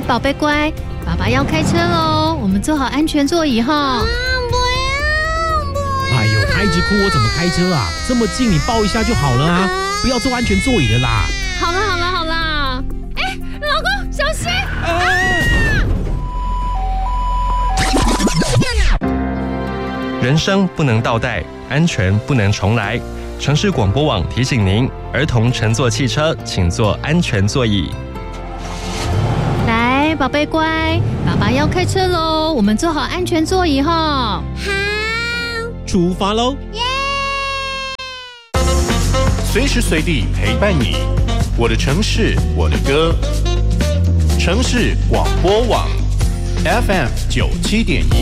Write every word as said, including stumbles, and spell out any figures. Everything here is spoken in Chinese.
宝贝乖，爸爸要开车喽，我们坐好安全座椅哈。 啊，不要，不要！ 哎呦，他一直哭，我怎么开车啊？这么近，你抱一下就好了啊！不要坐安全座椅的啦。 好了好了好了，哎，老公小心！啊！ 人生不能倒带，安全不能重来。城市广播网提醒您，儿童乘坐汽车请坐安全座椅。 来，宝贝乖，爸爸要开车喽，我们坐好安全座椅哈。 好， 出发喽！ 耶！ 随时随地陪伴你，我的城市，我的歌。城市广播网 F M 九七点一。